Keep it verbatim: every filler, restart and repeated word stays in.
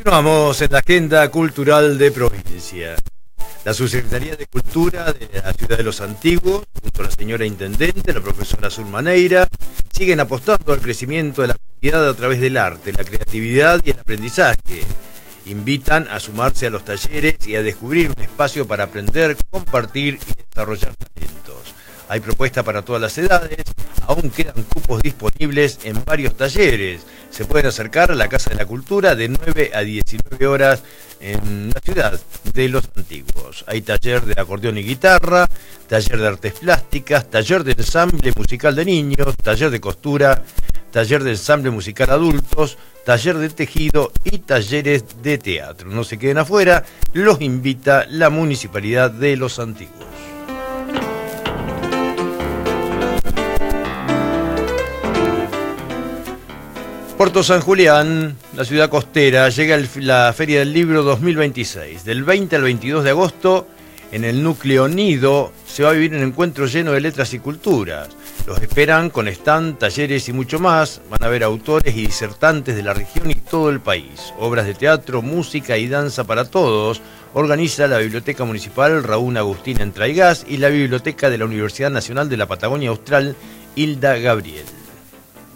Continuamos en la agenda cultural de provincia. La Subsecretaría de Cultura de la Ciudad de Los Antiguos, junto a la señora Intendente, la profesora Zulma Neira, siguen apostando al crecimiento de la comunidad a través del arte, la creatividad y el aprendizaje. Invitan a sumarse a los talleres y a descubrir un espacio para aprender, compartir y desarrollar talentos. Hay propuestas para todas las edades, aún quedan cupos disponibles en varios talleres. Se pueden acercar a la Casa de la Cultura de nueve a diecinueve horas en la ciudad de Los Antiguos. Hay taller de acordeón y guitarra, taller de artes plásticas, taller de ensamble musical de niños, taller de costura, taller de ensamble musical adultos, taller de tejido y talleres de teatro. No se queden afuera, los invita la Municipalidad de Los Antiguos. Puerto San Julián, la ciudad costera, llega el, la Feria del Libro dos mil veintiséis. Del veinte al veintidós de agosto, en el núcleo Nido, se va a vivir un encuentro lleno de letras y culturas. Los esperan con stand, talleres y mucho más. Van a ver autores y disertantes de la región y todo el país. Obras de teatro, música y danza para todos. Organiza la Biblioteca Municipal Raúl Agustín Entraigás y la Biblioteca de la Universidad Nacional de la Patagonia Austral, Hilda Gabriel.